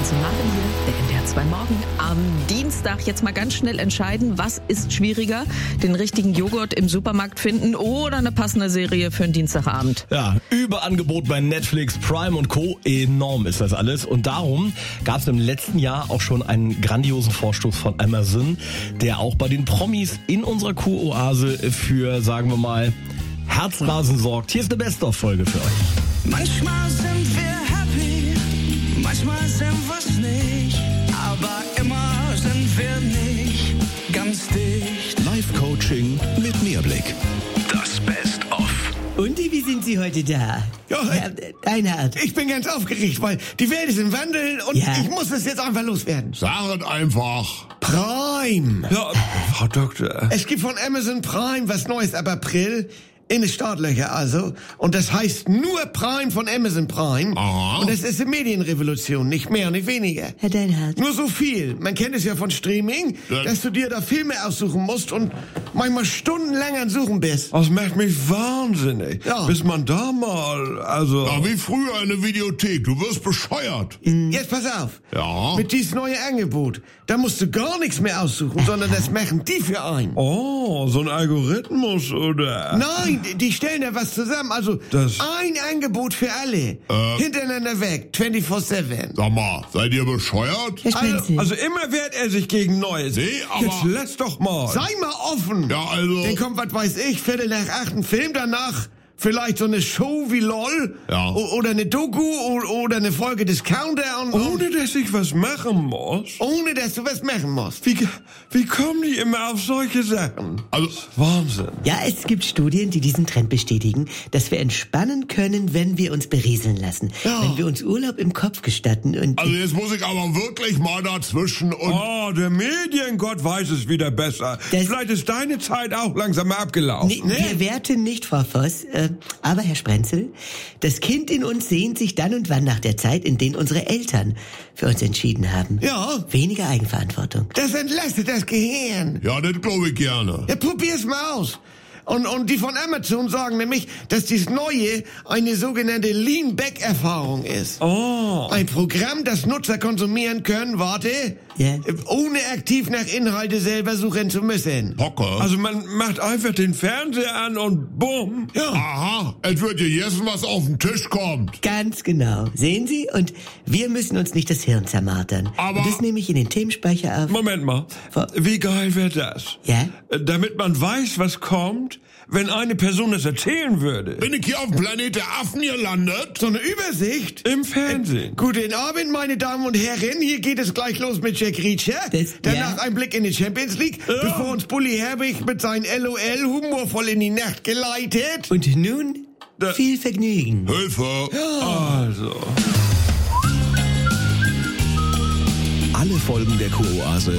Sie machen hier der NDR 2 Morgen am Dienstag. Jetzt mal ganz schnell entscheiden, was ist schwieriger? Den richtigen Joghurt im Supermarkt finden oder eine passende Serie für einen Dienstagabend? Ja, Überangebot bei Netflix, Prime und Co. Enorm ist das alles. Und darum gab es im letzten Jahr auch schon einen grandiosen Vorstoß von Amazon, der auch bei den Promis in unserer Kuroase für, sagen wir mal, Herzrasen sorgt. Hier ist eine Best-of-Folge für euch. Manchmal sind wir happy, manchmal sind wir's nicht, aber immer sind wir nicht ganz dicht. Live-Coaching mit Mehrblick. Das Best-of. Und wie sind Sie heute da? Ja, Herr Reinhardt. ich bin ganz aufgeregt, weil die Welt ist im Wandel und Ja. ich muss es jetzt einfach loswerden. Sag es einfach. Prime. Ja, Frau Doktor. Es gibt von Amazon Prime was Neues ab April. In den Startlöcher also. Und das heißt nur Prime von Amazon Prime. Aha. Und es ist eine Medienrevolution, nicht mehr und nicht weniger. Herr Reinhardt. Nur so viel. Man kennt es ja von Streaming, Ja. dass du dir da Filme aussuchen musst und manchmal stundenlang an Suchen bist. Das macht mich wahnsinnig. Ja. Bis man da mal, also... Ja, wie früher in der Videothek. Du wirst bescheuert. Jetzt pass auf. Ja. Mit dieses neue Angebot, da musst du gar nichts mehr aussuchen, sondern das machen die für einen. Oh, so ein Algorithmus, oder? Nein, die stellen da was zusammen. Also Das- ein Angebot für alle. Hintereinander weg, 24/7. Sag mal, seid ihr bescheuert? Herr Sprenzel. Also immer wehrt er sich gegen Neues. Nee, aber- Jetzt lass doch mal. Sei mal offen. Ja, also- Dann kommt, was weiß ich, 7:45 ein Film, danach vielleicht so eine Show wie LOL. Ja. Oder eine Doku oder eine Folge Discounter. Und Ohne, dass ich was machen muss. ohne, dass du was machen musst. Wie kommen die immer auf solche Sachen? Also, Wahnsinn. Ja, es gibt Studien, die diesen Trend bestätigen, dass wir entspannen können, wenn wir uns berieseln lassen. Ja. Wenn wir uns Urlaub im Kopf gestatten und... also jetzt muss ich aber wirklich mal dazwischen und... Oh, der Mediengott weiß es wieder besser. Das- Vielleicht ist deine Zeit auch langsam mal abgelaufen. Nee, wir werten nicht, Frau Voss. Aber, Herr Sprenzel, das Kind in uns sehnt sich dann und wann nach der Zeit, in denen unsere Eltern für uns entschieden haben. Ja. Weniger Eigenverantwortung. Das entlastet das Gehirn. Ja, das glaube ich gerne. Ja, probier's mal aus. Und die von Amazon sagen nämlich, dass dies Neue eine sogenannte Lean-Back-Erfahrung ist. Oh. Ein Programm, das Nutzer konsumieren können, Ja. ohne aktiv nach Inhalte selber suchen zu müssen. Hocke. Also man macht einfach den Fernseher an und bumm. Ja. Aha, es wird gegessen, was auf den Tisch kommt. Ganz genau. Sehen Sie? Und wir müssen uns nicht das Hirn zermartern. Aber- Und das nehme ich in den Themenspeicher auf. Moment mal. Wie geil wäre das? Ja? Damit man weiß, was kommt, wenn eine Person es erzählen würde. Bin ich hier auf dem Planet der Affen gelandet? So eine Übersicht. Im Fernsehen. Guten Abend, meine Damen und Herren. Hier geht es gleich los mit Jack Reacher. Danach ja. ein Blick in die Champions League, bevor uns Bully Herbig mit seinem LOL humorvoll in die Nacht geleitet. Und nun viel Vergnügen. Hilfe. Also. Alle Folgen der Kuroase